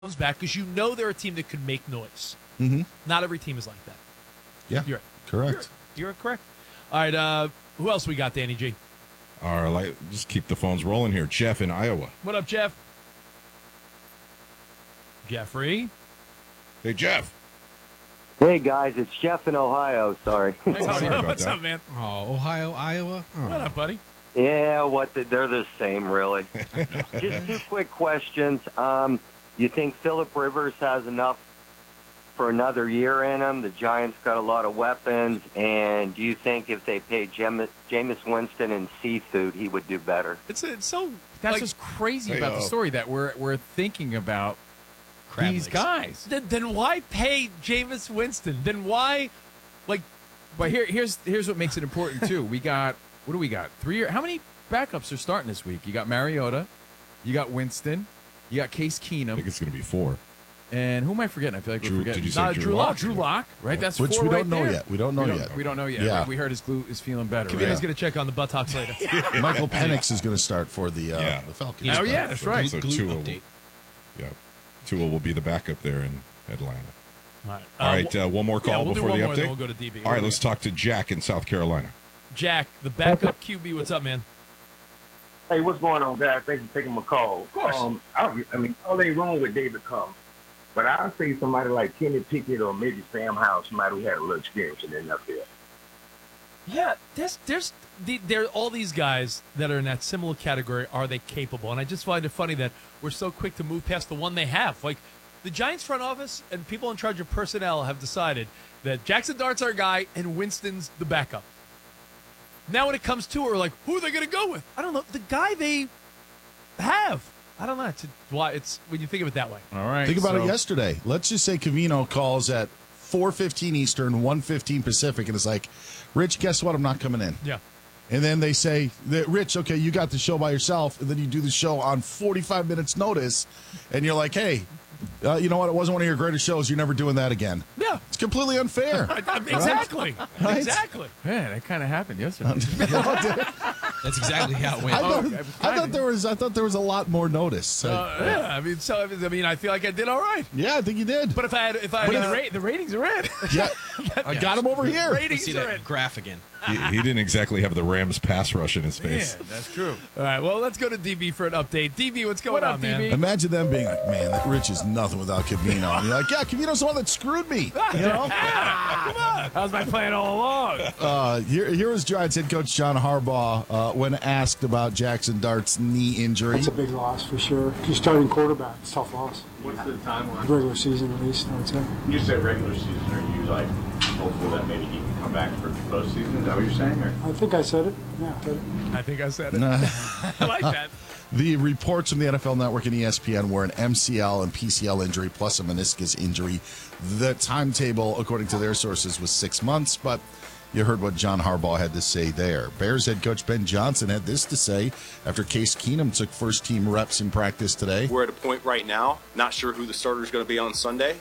comes back because you know they're a team that could make noise. Mm-hmm. Not every team is like that. Yeah, you're correct. You're correct. All right, who else we got, Danny G? All right, just keep the phones rolling here. Jeff in Iowa. What up, Jeff? Jeffrey? Hey, Jeff. Hey, guys, it's Jeff in Ohio. Sorry. Hey, Sorry about what's that. up, man? Oh, Ohio, Iowa. Oh. What up, buddy? Yeah, they're the same, really. Just two quick questions. You think Phillip Rivers has enough for another year in him? The Giants got a lot of weapons. And do you think if they paid Jameis Winston in seafood, he would do better? It's so That's like, what's crazy Hey, about the story, that we're thinking about Crab these legs. guys. then why pay Jameis Winston? Then why, like, But here's what makes it important too. We got, what do we got? How many backups are starting this week? You got Mariota, you got Winston, you got Case I Keenum, think it's going to be 4. and who am I forgetting? I feel like we're forgetting. Did you say Drew Lock? Drew Lock, right? That's Which 4 we right don't know there. yet. We don't know yet. We don't know yet. Yeah. We heard his glute is feeling better. Kavita's Right? going to check on the buttocks later. Michael Penix is going to start for the Falcons. Oh yeah, that's right. So Glute Tua, update. Tua will be the backup there in Atlanta. All right, All right, one more call we'll do before one the more, update. then we'll go to DB. All right, let's talk to Jack in South Carolina. Jack, the backup QB. What's up, man? Hey, what's going on, guys? Thanks for taking my call. Of course. I mean, all ain't wrong with David Combs, but I'll say somebody like Kenny Pickett or maybe Sam Howell, somebody who had a little experience in the NFL. Yeah, there are all these guys that are in that similar category. Are they capable? And I just find it funny that we're so quick to move past the one they have. Like, the Giants front office and people in charge of personnel have decided that Jackson Dart's our guy and Winston's the backup. Now when it comes to it, we're like, who are they going to go with? I don't know. The guy they have. I don't know. It's when you think of it that way. All right. Think about so- it yesterday. Let's just say Covino calls at 4:15 Eastern, 1:15 Pacific, and it's like, Rich, guess what? I'm not coming in. Yeah. And then they say, Rich, okay, you got the show by yourself. And then you do the show on 45 minutes notice. And you're like, hey, you know what? It wasn't one of your greatest shows. You're never doing that again. Yeah. It's completely unfair. Exactly. Right? Exactly. Man, that kind of happened yesterday. That's exactly how it went. I thought there was a lot more notice. Yeah. I feel like I did all right. Yeah, I think you did. But if I had, the ratings are in. Yeah, I got him over here. Let's ratings see are in. that graph again. He didn't exactly have the Rams pass rush in his face. Yeah, that's true. All right, well, let's go to DB for an update. DB, what's going What on, up, man? DB? Imagine them being like, man, that Rich is nothing without Covino. And you're like, yeah, Covino's the one that screwed me. You know? That was my plan all along. Here was Giants head coach John Harbaugh when asked about Jackson Dart's knee injury. It's a big loss for sure. If you're starting quarterback, it's a tough loss. What's the timeline? Regular season at least, I would say. You said regular season. Are you like hopeful that maybe he can come back for postseason? Is that what you're saying? Or? I think I said it. Yeah, I said it. I think I said it. I like that. The reports from the NFL Network and ESPN were an MCL and PCL injury plus a meniscus injury. The timetable, according to their sources, was 6 months, but you heard what John Harbaugh had to say there. Bears head coach Ben Johnson had this to say after Case Keenum took first-team reps in practice today. We're at a point right now, not sure who the starter is going to be on Sunday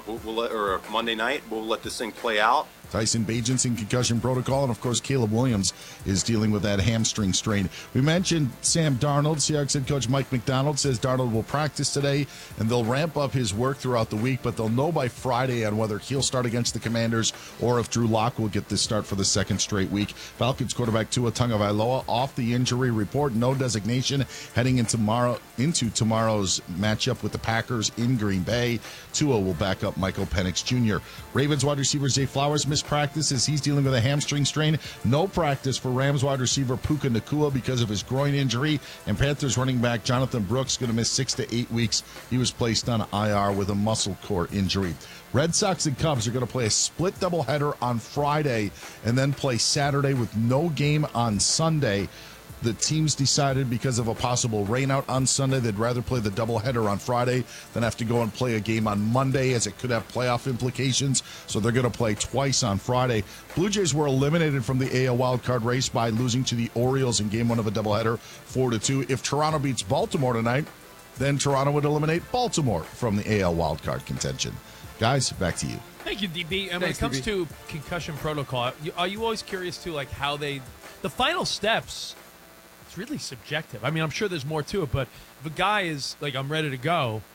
or Monday night. We'll let this thing play out. Tyson Bagent's in concussion protocol, and of course Caleb Williams is dealing with that hamstring strain. We mentioned Sam Darnold. Seahawks head coach Mike McDonald says Darnold will practice today, and they'll ramp up his work throughout the week, but they'll know by Friday on whether he'll start against the Commanders or if Drew Lock will get this start for the second straight week. Falcons quarterback Tua Tagovailoa off the injury report, no designation heading into tomorrow's matchup with the Packers in Green Bay. Tua will back up Michael Penix Jr. Ravens wide receiver Zay Flowers missed practice as he's dealing with a hamstring strain. No practice for Rams wide receiver Puka Nacua because of his groin injury. And Panthers running back Jonathan Brooks going to miss 6 to 8 weeks. He was placed on IR with a muscle core injury. Red Sox and Cubs are going to play a split doubleheader on Friday and then play Saturday with no game on Sunday. The teams decided because of a possible rainout on Sunday, they'd rather play the doubleheader on Friday than have to go and play a game on Monday, as it could have playoff implications. So they're going to play twice on Friday. Blue Jays were eliminated from the AL wildcard race by losing to the Orioles in game one of a doubleheader, 4-2. If Toronto beats Baltimore tonight, then Toronto would eliminate Baltimore from the AL wildcard contention. Guys, back to you. Thank you, DB. And when it Thanks, comes DB. to concussion protocol, are you always curious to like how the final steps? It's really subjective. I mean, I'm sure there's more to it, but if a guy is like, I'm ready to go,